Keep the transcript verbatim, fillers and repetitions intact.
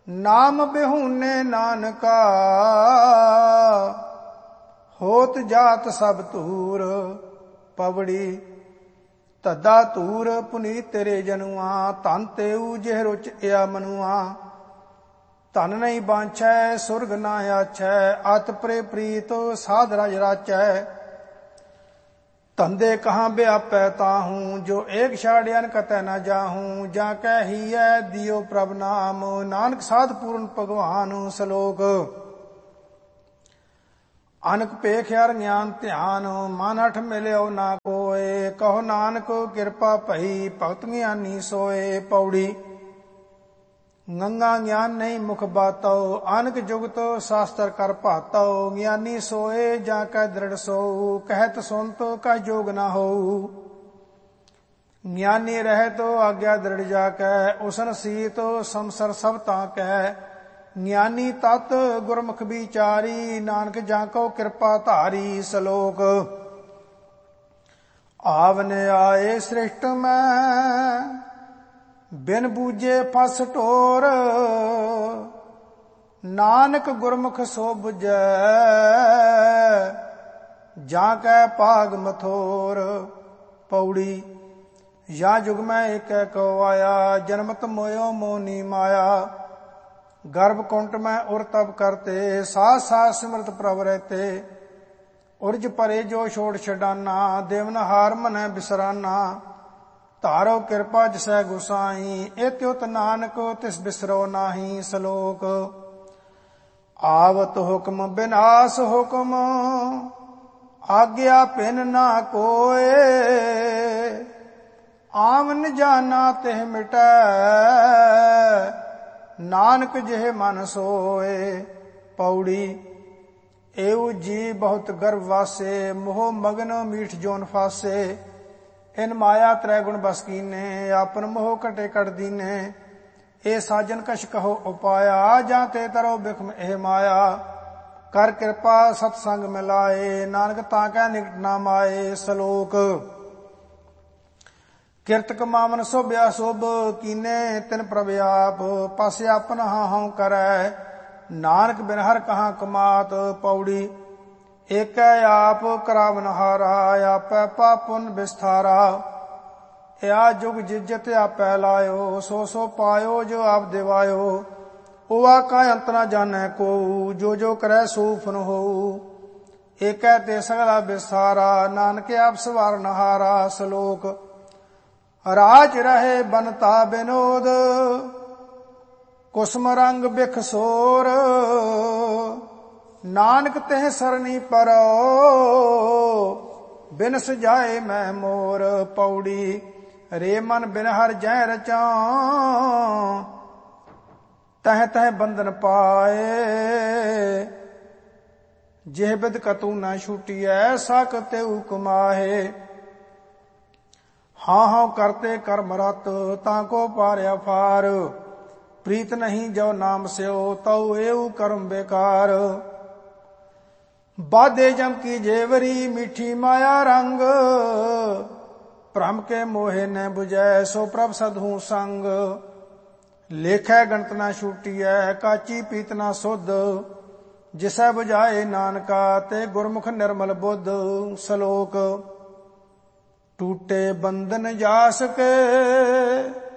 नाम बिहूने नानका होत जात सब तूर। पवड़ी तदा तूर पुनीत तेरे जनुआ धन तेऊ जिह रुच या मनुआ। धन नहीं बांछै सुरग ना आछै अत प्रे प्रीत साध रज राचै। धंधे कहाँ व्यापै ताहूँ जो एक छाड़ियन कतै न जाहूँ। जा कै ही है दियो प्रभ नाम नानक साध पूर्ण भगवान। सलोक अनक पेख हर ज्ञान ध्यान मन हठ मिलियो ना कोय। कहो नानक कृपा भई भगत ज्ञानी सोए। पौड़ी गंगा ज्ञान नहीं मुख बातो अनक जुगत शास्त्र कर भातो। ज्ञानी सोए जा कै दृढ़ सो कहत सुनत कह जोग न हो। ज्ञानी रह तो आज्ञा दृढ़ जाकै उसन सीत संसर सब ताकै। ज्ञानी तत् गुरमुख विचारी नानक जाको कृपा धारी। सलोक आवने आए सृष्ट में बिन बूझे फस टोर। नानक गुरमुख सो बुझै जाकै पाग मथोर। पौड़ी या जुग में एक को आया जन्मत मोयो मोनी माया। गर्भ कुंट में उर तब करते साथ साथ सिमरत प्रभ रहते। उर्ज परे जो छोड़ छडाना देवन हार मन बिसराना। तारो कृपा जिसै गुसाई एत्युत नानक तिस बिसरो नाही। सलोक आवत हुक्म बिनाश हुक्म आज्ञा पिन ना कोय। आवन जाना तिह मिटै नानक जिह मन सोए। पौड़ी एऊ जी बहुत गर्भ वासे मोह मगन मीठ जोन फासे। इन माया त्रै गुण बस कीने आपन मोह कटे कट दीने। ए साजन कछ कहो उपाया जा ते तरो बिखम एह माया। कर कृपा सतसंग मिलाए नानक ताकै निकट ना माए। सलोक किरत कमावन शुभ अशुभ कीने तिन प्रभ आप। पासे आपन हाँ हाँ करै नानक बिन हर कहाँ कमात। पौड़ी एक आप करावन हारा आपै पापुन विस्तारा। या जुग जिज्जत आपै लायो सो सो पायो जो आप दिवायो। उवा का अंत न जानै को जो जो करै सो फन हो। एक ते सगला विस्तारा नानक आप सवार नहारा। सलोक राज रहे बनता विनोद कुसम रंग बिख सोर। नानक तेह सरनी परो बिन सजाए मैं मोर। पौड़ी रे मन बिन हर जय रचा तह तह बंधन पाए। जिह बिद कतू न छूटिय साक तेऊ कुमाहे। हाँ हाँ करते कर्म रत ताको पार्या फार। प्रीत नहीं जो नाम स्यो तऊ एऊ कर्म बेकार। बाधे जम की जेवरी मीठी माया रंग। भ्रम के मोहे न बुझै सो प्रभ सधू संग। लेखै गणत न छूटिय काची पीत न सुध। जिसै बुझाए नानका ते गुरमुख निर्मल बुद्ध। सलोक टूटे बंधन जास के